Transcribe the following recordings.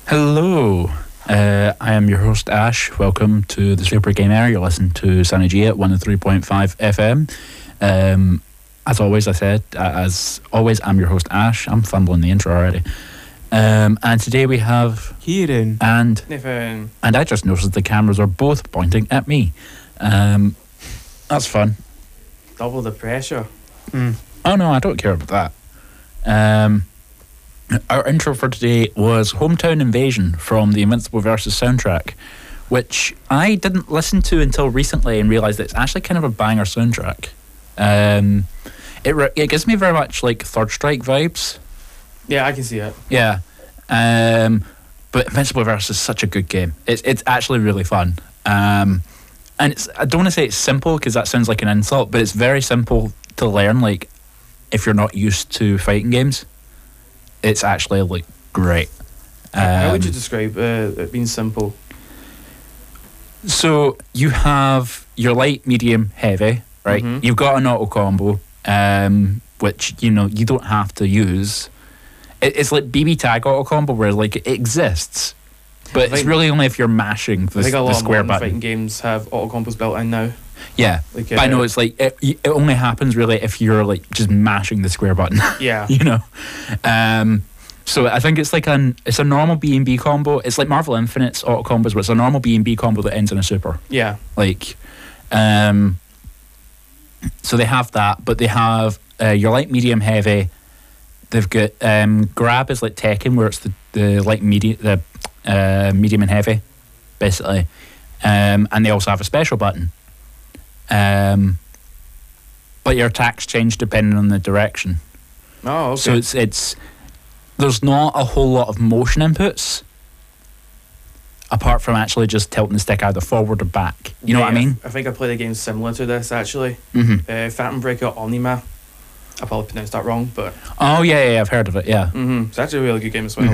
Hello, I am your host Ash. Welcome to the Super Game Air. You're listening to Sunny G at 103.5 FM. As always, I'm your host Ash. I'm fumbling the intro already. And today we have Kieran and Nathan. And I just noticed the cameras are both pointing at me. That's fun. Double the pressure. Oh no, I don't care about that. Our intro for today was Hometown Invasion from the Invincible Versus soundtrack, which I didn't listen to until recently and realised that it's actually kind of a banger soundtrack. It gives me very much like Third Strike vibes. Yeah, I can see it. Yeah. But Invincible Versus is such a good game. It's actually really fun. And I don't want to say it's simple because that sounds like an insult, but it's very simple to learn, like, if you're not used to fighting games. It's actually like great. How would you describe it being simple? So you have your light, medium, heavy, right? Mhm. You've got an auto combo, which you don't have to use. It's like BB tag auto combo, where like it exists, but it's really only if you're mashing I think a the lot of square modern button. fighting games have auto combos built in now. Yeah, Like, but I know it's like it only happens really if you're like just mashing the square button. Yeah. So I think it's like it's a normal B&B combo. It's like Marvel Infinite's auto combos, but it's a normal B&B combo that ends in a super. Yeah. Like, so they have that, but they have your light, medium, heavy. They've got grab is like Tekken, where it's the light, medium, medium and heavy, basically. And they also have a special button. But your attacks change depending on the direction. Oh, okay. So it's there's not a whole lot of motion inputs, apart from actually just tilting the stick either forward or back. You know what I mean? I think I played a game similar to this, actually. Mm-hmm. Phantom Breaker Onima. I probably pronounced that wrong, but... Oh, yeah, I've heard of it, yeah. It's actually a really good game as well.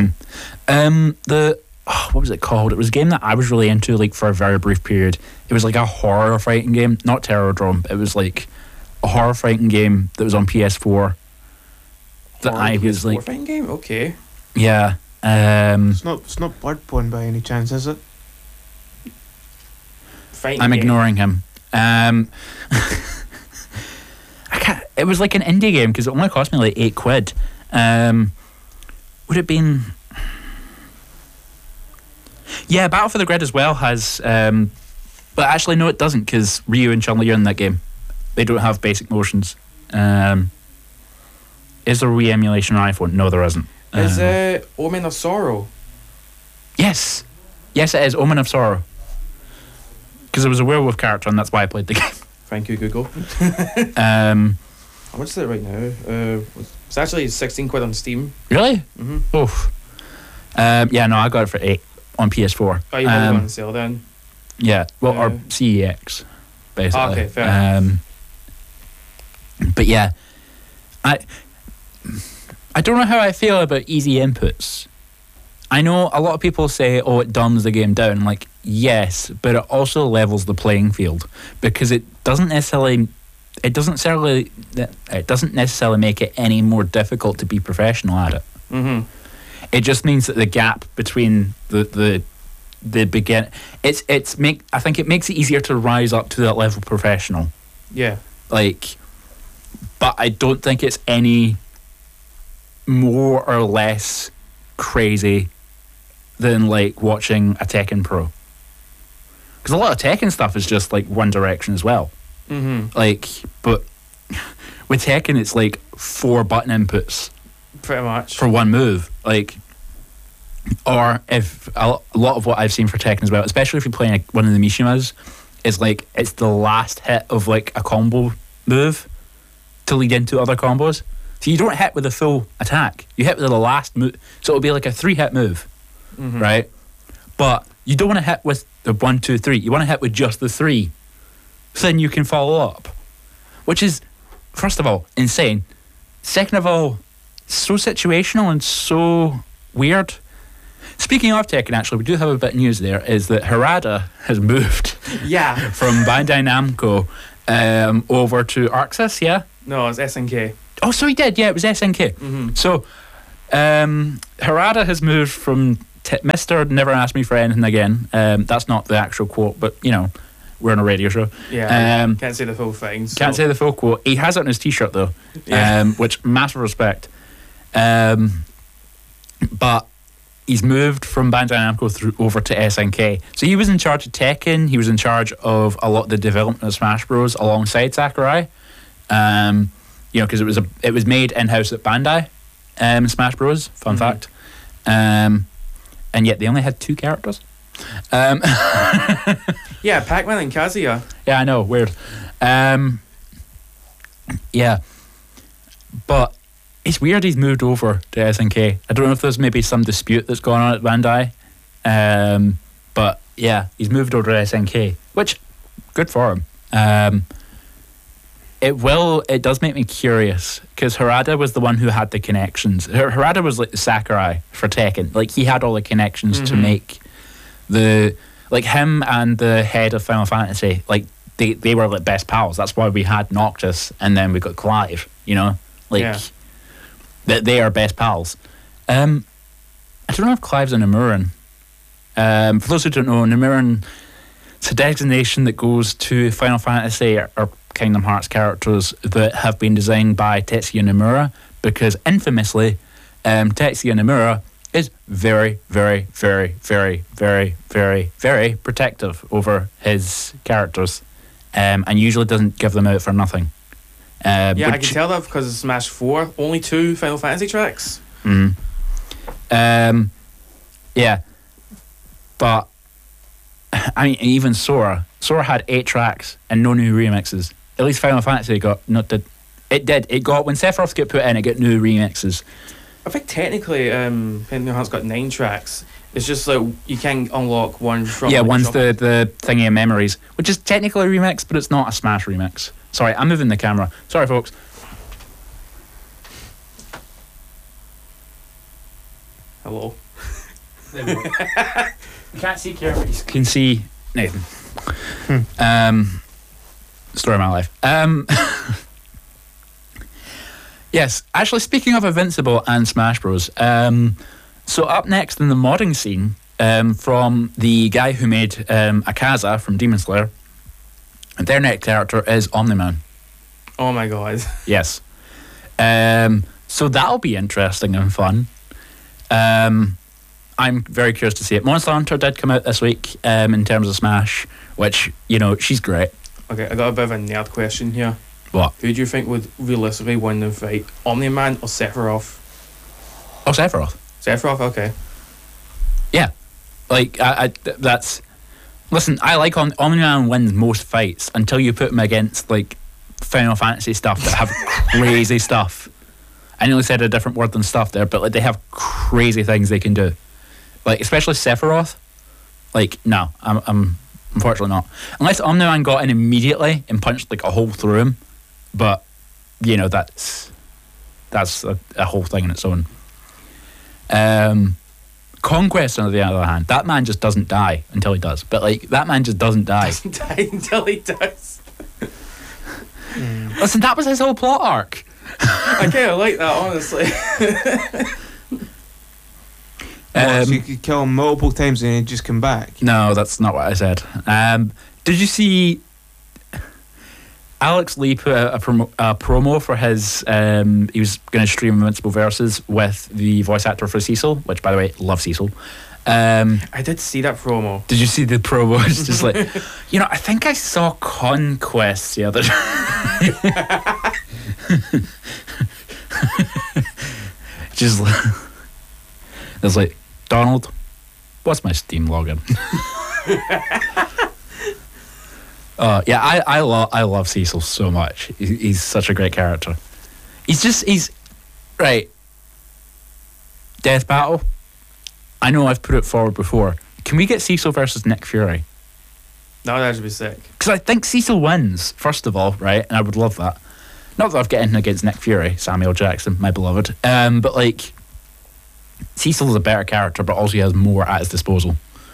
What was it called? It was a game that I was really into, like, for a very brief period. It was like a horror fighting game, not Terrordrome. It was like a horror fighting game that was on PS4. That I was like... fighting game? Okay. Yeah. It's not Bloodborne by any chance, is it? Fighting I'm game. ignoring him. I can't. It was like an indie game because it only cost me like £8. Would it been? Yeah, Battle for the Grid as well has. But actually, no, it doesn't because Ryu and Chun-Li are in that game. They don't have basic motions. Is there a Wii emulation on iPhone? No, there isn't. Is Omen of Sorrow? Yes, it is Omen of Sorrow. Because it was a werewolf character, and that's why I played the game. Thank you, Google. How much is it right now? It's actually £16 on Steam. Really? Mm-hmm. Oof. Yeah, no, I got it for £8 on PS4. Oh, you probably on sale then? Yeah, well, or CEX, basically. Okay, fair enough. But yeah, I don't know how I feel about easy inputs. I know a lot of people say, "Oh, it dumbs the game down." Like, yes, but it also levels the playing field because it doesn't necessarily make it any more difficult to be professional at it. Mm-hmm. It just means that the gap between the begin I think it makes it easier to rise up to that level professional. Yeah. Like, but I don't think it's any more or less crazy than like watching a Tekken Pro. Because a lot of Tekken stuff is just like one direction as well. Mm-hmm. Like, but with Tekken it's like 4 button inputs Pretty much. for one move. Like, or if a lot of what I've seen for Tekken as well, especially if you're playing one of the Mishimas, is like it's the last hit of like a combo move to lead into other combos. So you don't hit with a full attack. You hit with the last move. So it'll be like a 3-hit move, Mm-hmm. right? But you don't want to hit with the 1, 2, 3. You want to hit with just the 3. So then you can follow up, which is, first of all, insane. Second of all, so situational and so weird. Speaking of Tekken, actually, we do have a bit of news there, is that Harada has moved Yeah. from Bandai Namco over to Arxis, yeah? No, it's SNK. Oh, so he did, yeah, it was SNK. Mm-hmm. So Harada has moved from Mr. Never Ask Me for Anything Again. That's not the actual quote, but you know, we're on a radio show. Yeah, can't say the full thing. Can't say the full quote. He has it on his t-shirt though, which massive respect. But he's moved from Bandai Namco over to SNK. So he was in charge of Tekken. He was in charge of a lot of the development of Smash Bros. Alongside Sakurai. You know, because it was made in-house at Bandai. Smash Bros. Fun fact. And yet they only had 2 characters. Yeah, Pac-Man and Kazuya. Yeah, I know, weird. Yeah, but it's weird he's moved over to SNK. I don't know if there's maybe some dispute that's going on at Bandai, but yeah, he's moved over to SNK, which good for him. It does make me curious because Harada was the one who had the connections. Harada was like the Sakurai for Tekken. Like he had all the connections to make him and the head of Final Fantasy. Like they were like best pals. That's why we had Noctis and then we got Clive. You know, that they are best pals. I don't know if Clive's a Nomura. For those who don't know, Nomura, it's a designation that goes to Final Fantasy or Kingdom Hearts characters that have been designed by Tetsuya Nomura, because infamously, Tetsuya Nomura is very, very, very, very, very, very, very protective over his characters, and usually doesn't give them out for nothing. I can tell that because of Smash 4, only 2 Final Fantasy tracks. Yeah, but I mean, even Sora had 8 tracks and no new remixes. At least Final Fantasy got when Sephiroth get put in, it got new remixes. I think technically Kingdom Hearts got 9 tracks. It's just like you can unlock one from one's the thingy of memories, which is technically a remix, but it's not a Smash remix. Sorry, I'm moving the camera. Sorry, folks. Hello. You can't see Kieran, but you can see Nathan. Story of my life. Yes, actually, speaking of Invincible and Smash Bros. So up next in the modding scene, from the guy who made Akaza from Demon Slayer, their next character is Omni-Man. Oh my god. Yes. So that'll be interesting and fun. I'm very curious to see it. Monster Hunter did come out this week in terms of Smash, which, you know, she's great. Okay, I got a bit of a nerd question here. What? Who do you think would realistically win the fight? Omni-Man or Sephiroth? Oh, Sephiroth. Sephiroth, okay. Yeah. Like, that's... Listen, I like Omni-Man wins most fights until you put him against, like, Final Fantasy stuff that have crazy stuff. I nearly said a different word than stuff there, but like they have crazy things they can do. Like, especially Sephiroth. Like, no, I'm unfortunately not. Unless Omni-Man got in immediately and punched like a hole through him. But, you know, that's a whole thing in its own. Conquest, on the other hand, that man just doesn't die until he does. But like, that man just doesn't die. Doesn't die until he does. Listen, that was his whole plot arc. I kind of like that, honestly. So you could kill him multiple times and he'd just come back? No, that's not what I said. Did you see Alex Lee put a promo for his... he was going to stream Invincible Versus with the voice actor for Cecil, which, by the way, love Cecil. I did see that promo. Did you see the promo? It's just like, you know, I think I saw Conquest the other day. Just it's like, Donald, what's my Steam login? Yeah, I love Cecil so much. He's such a great character. He's right. Death Battle. I know I've put it forward before. Can we get Cecil versus Nick Fury? That would actually be sick. Because I think Cecil wins, first of all, right? And I would love that. Not that I've got anything against Nick Fury, Samuel Jackson, my beloved. But like, Cecil is a better character, but also he has more at his disposal.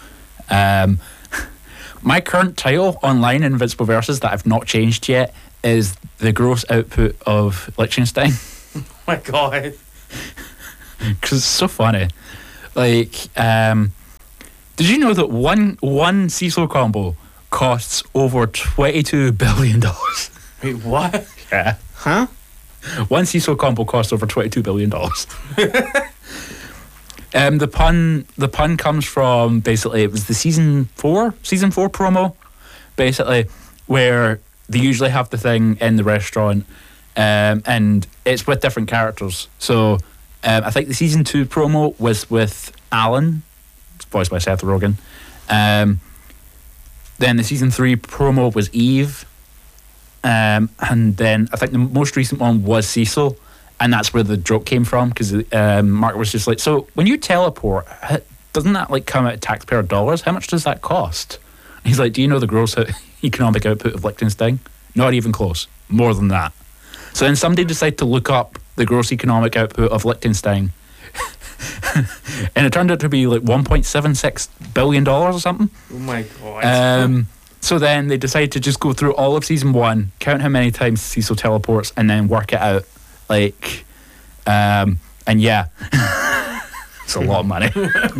My current title online in Invincible Versus that I've not changed yet is the gross output of Liechtenstein. Oh my god. Because it's so funny. Like, did you know that one Cecil combo costs over $22 billion? Wait, what? Yeah. Huh? One Cecil combo costs over $22 billion. The pun comes from, basically, it was the season 4 promo, basically, where they usually have the thing in the restaurant, and it's with different characters. So I think the season 2 promo was with Alan, voiced by Seth Rogen. Then the season 3 promo was Eve. And then I think the most recent one was Cecil, and that's where the joke came from, because Mark was just like, so when you teleport, doesn't that like come out of taxpayer dollars? How much does that cost? And he's like, do you know the gross economic output of Liechtenstein? Not even close. More than that. So then somebody decided to look up the gross economic output of Liechtenstein, and it turned out to be like $1.76 billion or something. Oh my god. So then they decided to just go through all of season 1, count how many times Cecil teleports, and then work it out. Like, and yeah, it's a lot of money.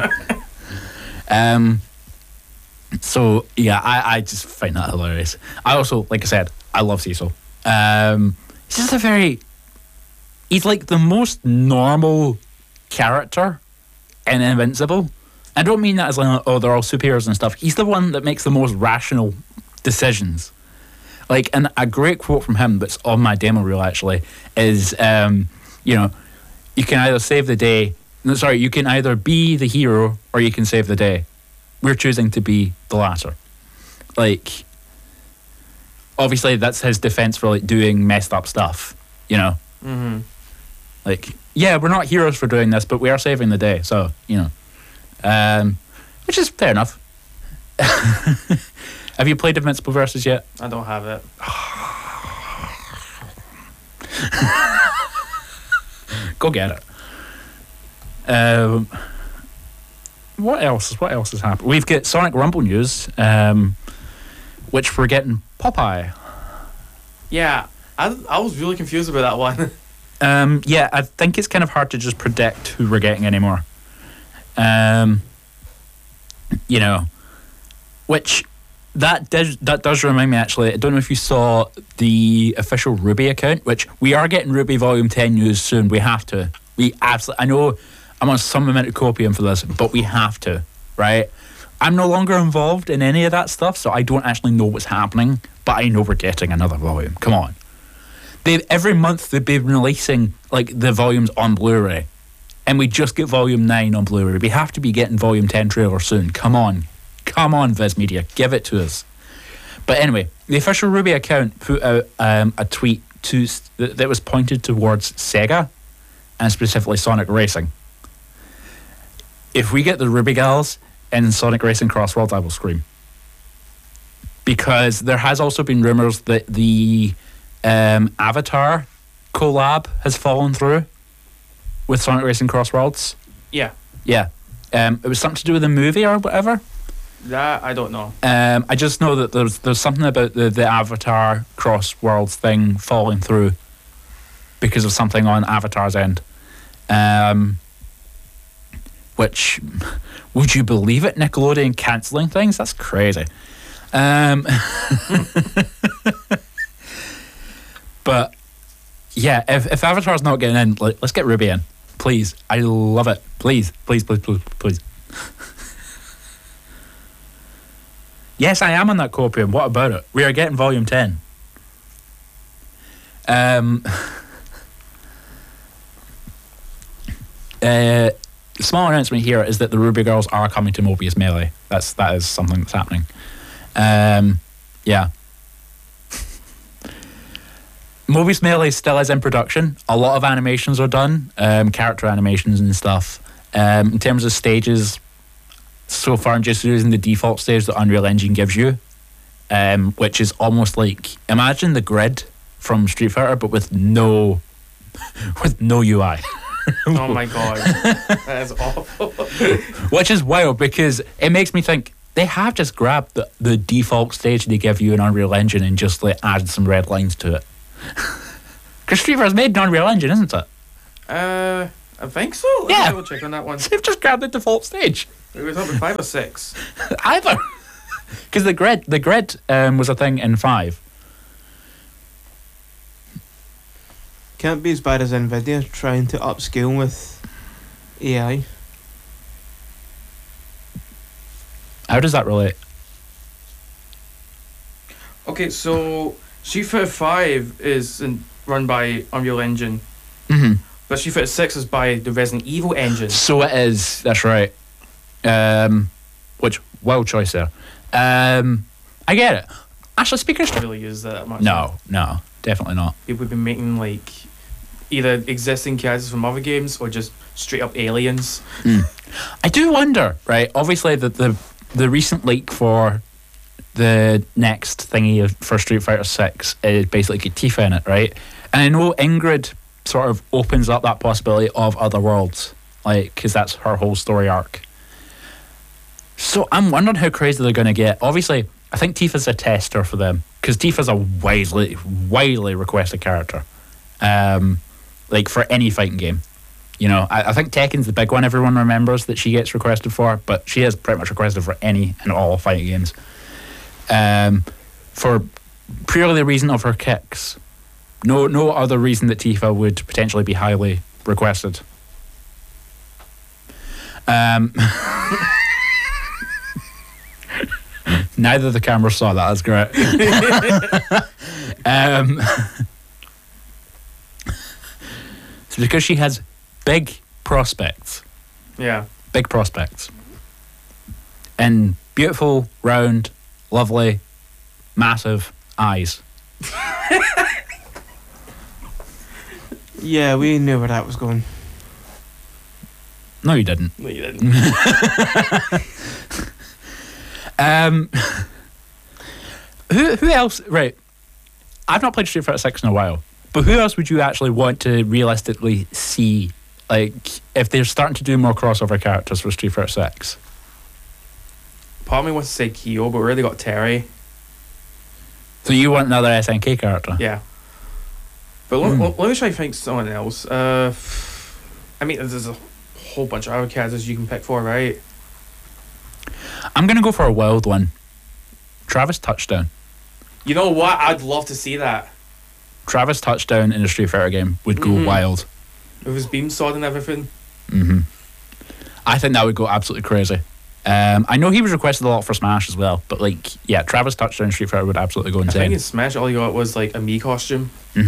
So yeah, I just find that hilarious. I also, like I said, I love Cecil. He's just he's like the most normal character in Invincible. I don't mean that as like, oh, they're all superheroes and stuff. He's the one that makes the most rational decisions. Like, and a great quote from him that's on my demo reel actually is, you know, you can either save the day. No, sorry, you can either be the hero or you can save the day. We're choosing to be the latter. Like, obviously that's his defense for like doing messed up stuff, you know. Mm-hmm. Like, yeah, we're not heroes for doing this, but we are saving the day. So, you know. Which is fair enough. Have you played Invincible Versus yet? I don't have it. Go get it. What else has happened? We've got Sonic Rumble news, which we're getting Popeye. Yeah, I was really confused about that one. Yeah, I think it's kind of hard to just predict who we're getting anymore. You know, which that does remind me actually. I don't know if you saw the official Ruby account, which we are getting Ruby Volume 10 news soon. We have to. We absolutely. I know I'm on some amount of copium for this, but we have to. Right? I'm no longer involved in any of that stuff, so I don't actually know what's happening. But I know we're getting another volume. Come on. Every month they've been releasing like the volumes on Blu-ray. And we just get Volume 9 on Blu-ray. We have to be getting Volume 10 trailer soon. Come on, Viz Media, give it to us. But anyway, the official Ruby account put out a tweet that was pointed towards Sega, and specifically Sonic Racing. If we get the Ruby Gals in Sonic Racing Cross Worlds, I will scream. Because there has also been rumours that the Avatar collab has fallen through with Sonic Racing Cross Worlds. Yeah. Yeah. It was something to do with the movie or whatever. That I don't know. I just know that there's something about the Avatar Cross Worlds thing falling through because of something on Avatar's end. Which, would you believe it? Nickelodeon cancelling things? That's crazy. But yeah, if Avatar's not getting in, let's get Ruby in. Please. I love it. Please. Yes, I am on that copium. What about it? We are getting Volume 10. Small announcement here is that the Ruby Girls are coming to Mobius Melee. That is something that's happening. Yeah. Mobius Melee still is in production. A lot of animations are done, character animations and stuff. In terms of stages, so far I'm just using the default stage that Unreal Engine gives you, which is almost like, imagine the grid from Street Fighter, but with no UI. Oh my god, that is awful. Which is wild because it makes me think they have just grabbed the default stage they give you in Unreal Engine and just like added some red lines to it. Because Street Fighter's made in Unreal Engine, isn't it? I I think so. Let Yeah. me double check on that one. They've just grabbed the default stage. We were talking 5 or 6. Either. Because the grid was a thing in 5. Can't be as bad as Nvidia trying to upscale with AI. How does that relate? Okay, so Street Fighter 5 is run by Unreal Engine, Mm-hmm. but Street Fighter 6 is by the Resident Evil engine. So it is. That's right. Which wild choice there. I get it. Actually, speaking I of really use that much. no, definitely not. People have been making like either existing characters from other games or just straight up aliens. I do wonder, right? Obviously, the recent leak for the next thingy for Street Fighter 6 is basically got Tifa in it, right? And I know Ingrid sort of opens up that possibility of other worlds, like, because that's her whole story arc. So I'm wondering how crazy they're going to get. Obviously, I think Tifa's a tester for them, because Tifa's a widely requested character, like for any fighting game. You know, I think Tekken's the big one everyone remembers that she gets requested for, but she is pretty much requested for any and all fighting games. For purely the reason of her kicks. No other reason that Tifa would potentially be highly requested. Neither of the cameras saw that. That's great. It's because she has big prospects. Yeah. Big prospects. And beautiful, round, lovely, massive eyes. Yeah, we knew where that was going. No, you didn't. No, you didn't. Who else? Right. I've not played Street Fighter 6 in a while, but who else would you actually want to realistically see? Like, if they're starting to do more crossover characters for Street Fighter 6? Part of me wants to say Kyo, but we already got Terry. So you want another SNK character? Yeah. But let me try to think someone else. I mean, there's a whole bunch of other characters you can pick for, right? I'm going to go for a wild one. Travis Touchdown. You know what? I'd love to see that. Travis Touchdown in a Street Fighter game would go wild. With his beam sword and everything. I think that would go absolutely crazy. I know he was requested a lot for Smash as well, but like, yeah, Travis Touchdown in Street Fighter would absolutely go I insane. think in Smash all you got was like a Mii costume.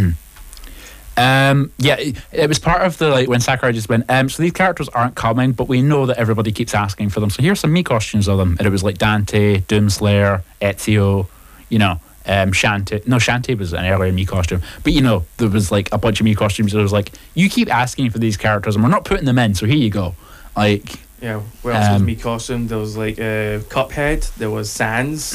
Yeah, it was part of the, like, when Sakurai just went, so these characters aren't coming, but we know that everybody keeps asking for them, so here's some Mii costumes of them. And it was like Dante, Doomslayer, Ezio, you know, Shantae. No, Shantae was an earlier Mii costume, but you know, there was like a bunch of Mii costumes that was like, you keep asking for these characters and we're not putting them in, so here you go. Like, yeah, where else was Mii costume? There was like Cuphead, there was Sans,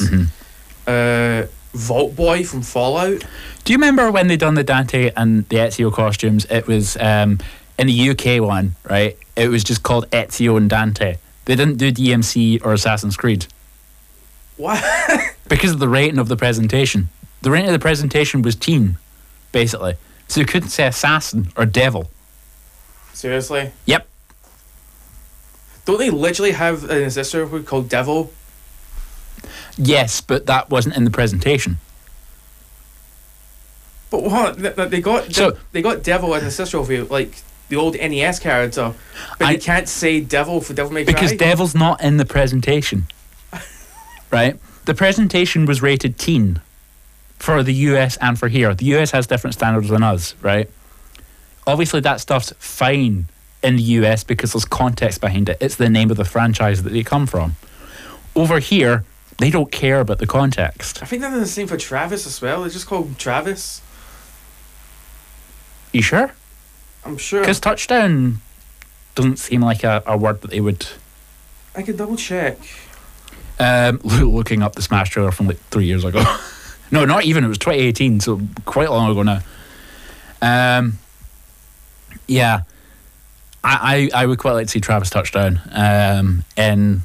Vault Boy from Fallout. Do you remember when they done the Dante and the Ezio costumes? It was in the UK one, right? It was just called Ezio and Dante. They didn't do DMC or Assassin's Creed. What? Because of the rating of the presentation. The rating of the presentation was teen, basically. So you couldn't say assassin or devil. Seriously? Yep. Don't they literally have an ancestor called Devil? Yes, but that wasn't in the presentation. But what? They got Devil as an ancestral for like the old NES character, but they can't say Devil for Devil May Cry. Because Devil's not in the presentation. Right? The presentation was rated teen for the US and for here. The US has different standards than us, right? Obviously that stuff's fine in the US because there's context behind it. It's the name of the franchise that they come from. Over here, they don't care about the context. I think that's the same for Travis as well. They just call him Travis. You sure? I'm sure. Because touchdown doesn't seem like a word that they would... I could double check. Looking up the Smash trailer from like 3 years ago. No, not even. It was 2018, so quite long ago now. Yeah. I would quite like to see Travis Touchdown. In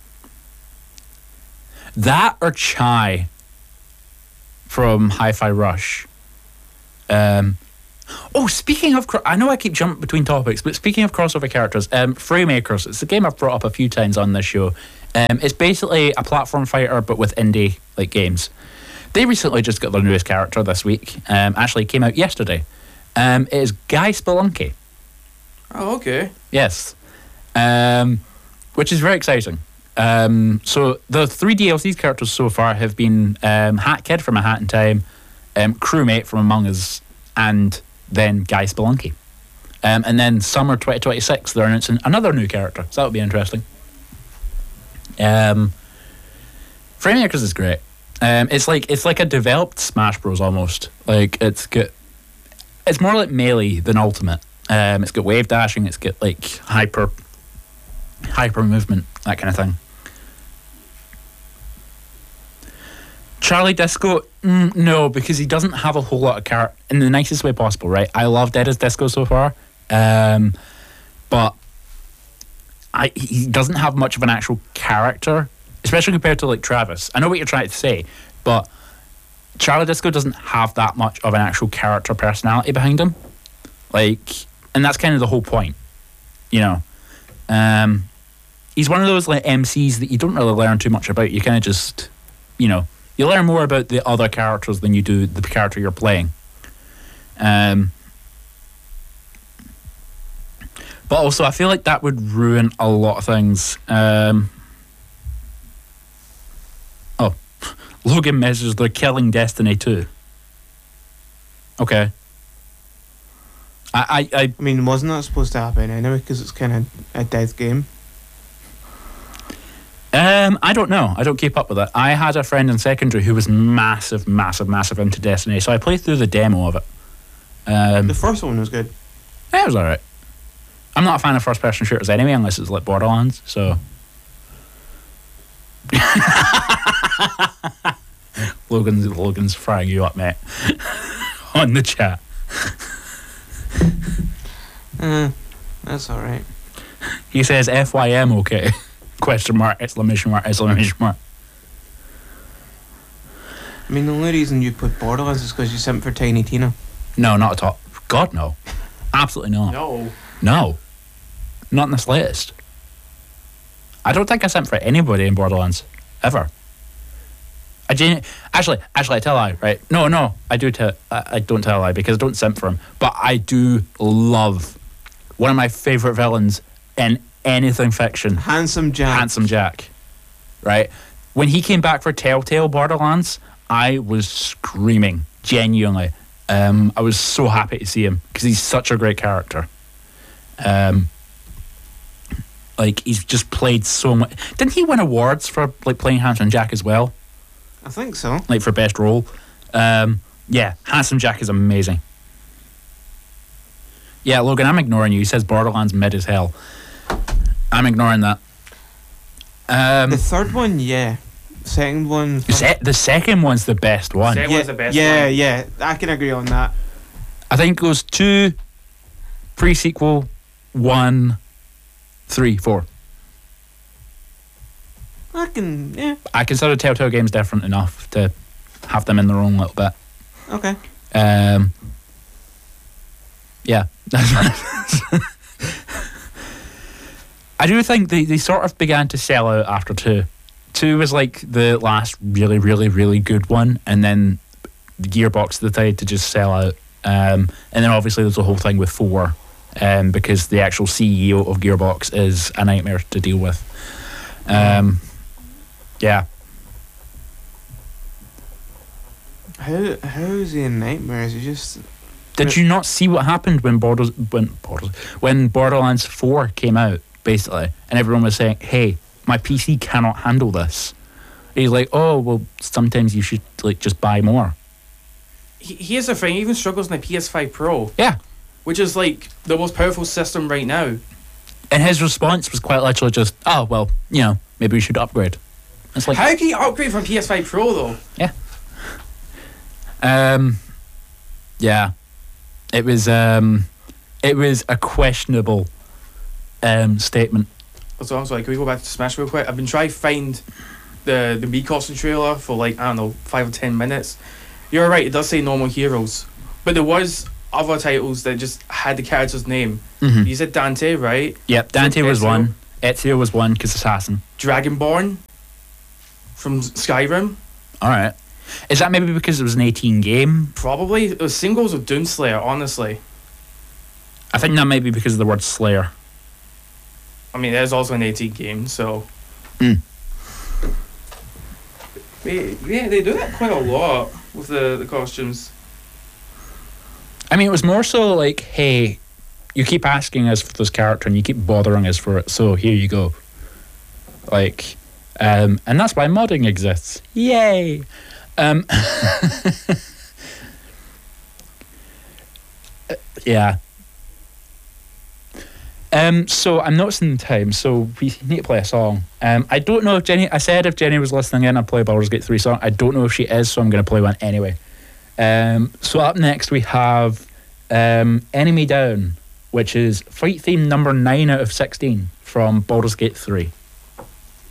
that or Chai from Hi-Fi Rush. Oh, speaking of, I know I keep jumping between topics, but speaking of crossover characters, Freemakers, it's a game I've brought up a few times on this show. It's basically a platform fighter, but with indie like games. They recently just got their newest character this week. Actually, it came out yesterday. It is Guy Spelunky. Oh, okay. Yes, which is very exciting. So the 3 DLC characters so far have been Hat Kid from A Hat in Time, Crewmate from Among Us, and then Guy Spelunky. And then summer 2026, they're announcing another new character, so that would be interesting. Framemakers is great. It's like a developed Smash Bros almost. Like it's more like Melee than Ultimate. It's got wave dashing. It's got like hyper movement, that kind of thing. Charlie Disco, no, because he doesn't have a whole lot of character in the nicest way possible, right? I love Dead as Disco so far, but he doesn't have much of an actual character, especially compared to like Travis. I know what you're trying to say, but Charlie Disco doesn't have that much of an actual character personality behind him, like, and that's kind of the whole point, you know. He's one of those like MCs that you don't really learn too much about. You kind of just, you know, you learn more about the other characters than you do the character you're playing. But also, I feel like that would ruin a lot of things. Logan messages they're killing Destiny 2. Okay. I mean, wasn't that supposed to happen anyway? Because it's kind of a dead game. I don't know. I don't keep up with it. I had a friend in secondary who was massive into Destiny, so I played through the demo of it. The first one was good. Yeah, it was alright. I'm not a fan of first-person shooters anyway, unless it's like Borderlands, so... Logan's frying you up, mate. On the chat. That's alright. He says FYM okay. Question mark, exclamation mark, exclamation mark. I mean, the only reason you put Borderlands is because you sent for Tiny Tina. No, not at all. God, no. Absolutely not. No. Not in the slightest. I don't think I sent for anybody in Borderlands. Ever. Actually, I tell a lie, right? No, I don't tell a lie because I don't simp for him. But I do love one of my favourite villains in anything fiction. Handsome Jack. Right? When he came back for Telltale Borderlands, I was screaming, genuinely. I was so happy to see him because he's such a great character. Like, he's just played so much. Didn't he win awards for like playing Handsome Jack as well? I think so. Like for best role. Yeah, Handsome Jack is amazing. Yeah, Logan, I'm ignoring you. He says Borderlands mid as hell. I'm ignoring that. The third one, yeah. Second one... The second one's the best one. Second one's the best one. Yeah. I can agree on that. I think it goes 2, pre-sequel, 1, 3, 4. Yeah. I consider Telltale games different enough to have them in their own little bit. Okay. Yeah. I do think they sort of began to sell out after 2. 2 was like the last really, really, really good one, and then the Gearbox decided to just sell out. And then obviously there's a whole thing with 4, because the actual CEO of Gearbox is a nightmare to deal with. Yeah. How is he a nightmare? Is he just... Did you not see what happened when Borderlands 4 came out, basically, and everyone was saying, "Hey, my PC cannot handle this." He's like, "Oh, well, sometimes you should like just buy more." Here's the thing: he even struggles in the PS5 Pro. Yeah, which is like the most powerful system right now. And his response was quite literally just, "Oh, well, you know, maybe we should upgrade." It's like, how can you upgrade from PS5 Pro though? Yeah. Yeah. It was a questionable statement. So I was like, can we go back to Smash real quick? I've been trying to find the Mii trailer for like, I don't know, 5 or 10 minutes. You're right, it does say normal heroes. But there was other titles that just had the character's name. Mhm. You said Dante, right? Yep, Dante was Ezio. one. Ezio was one because assassin. Dragonborn from Skyrim. All right. Is that maybe because it was an 18 game? Probably. It was singles of Doomslayer, honestly. I think that might be because of the word Slayer. I mean, there's also an 18 game, so. Mm. Yeah, they do that quite a lot with the costumes. I mean, it was more so like, hey, you keep asking us for this character and you keep bothering us for it, so here you go. Like, and that's why modding exists. Yay! Yeah. So I'm noticing the time, so we need to play a song. I don't know if Jenny. I said if Jenny was listening in, I'd play a Baldur's Gate 3 song. I don't know if she is, so I'm going to play one anyway. So up next we have Enemy Down, which is fight theme number 9 out of 16 from Baldur's Gate 3.